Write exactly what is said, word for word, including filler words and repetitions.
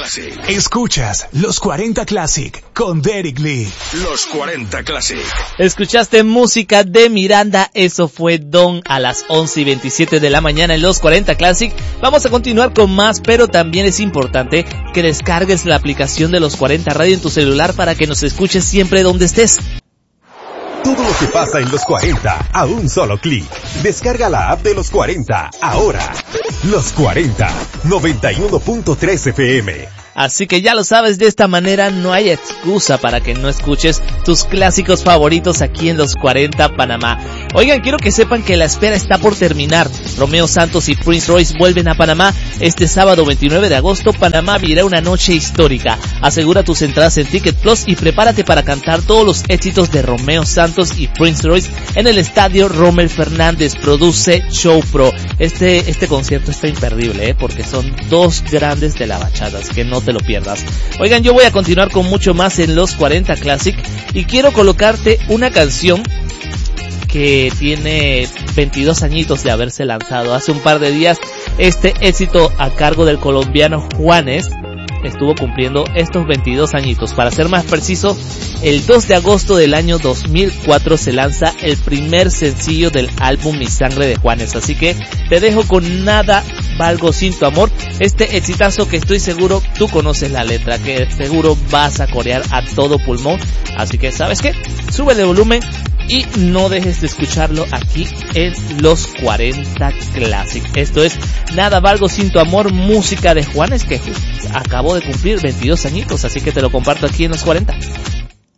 Classic. Escuchas Los cuarenta Classic con Derek Lee. Los cuarenta Classic. Escuchaste música de Miranda, eso fue Don a las once y veintisiete de la mañana en Los cuarenta Classic. Vamos a continuar con más, pero también es importante que descargues la aplicación de Los cuarenta Radio en tu celular para que nos escuches siempre donde estés. Todo lo que pasa en Los cuarenta a un solo clic. Descarga la app de Los cuarenta ahora. Los cuarenta, noventa y uno punto tres F M. Así que ya lo sabes, de esta manera no hay excusa para que no escuches tus clásicos favoritos aquí en Los cuarenta Panamá. Oigan, quiero que sepan que la espera está por terminar. Romeo Santos y Prince Royce vuelven a Panamá. Este sábado veintinueve de agosto, Panamá vivirá una noche histórica. Asegura tus entradas en Ticket Plus y prepárate para cantar todos los éxitos de Romeo Santos y Prince Royce en el estadio Rommel Fernández. Produce Show Pro. Este, este concierto está imperdible, ¿eh? Porque son dos grandes de la bachata, que no te lo pierdas. Oigan, yo voy a continuar con mucho más en Los cuarenta Classic y quiero colocarte una canción que tiene veintidós añitos de haberse lanzado. Hace un par de días este éxito a cargo del colombiano Juanes estuvo cumpliendo estos veintidós añitos. Para ser más preciso, el dos de agosto del año dos mil cuatro se lanza el primer sencillo del álbum Mi Sangre de Juanes. Así que te dejo con Nada Valgo Sin Tu Amor, este exitazo que estoy seguro tú conoces la letra, que seguro vas a corear a todo pulmón. Así que, ¿sabes qué? Súbele volumen y no dejes de escucharlo aquí en Los cuarenta Classic. Esto es Nada Valgo Sin Tu Amor, música de Juanes, que acabó de cumplir veintidós añitos, así que te lo comparto aquí en Los cuarenta.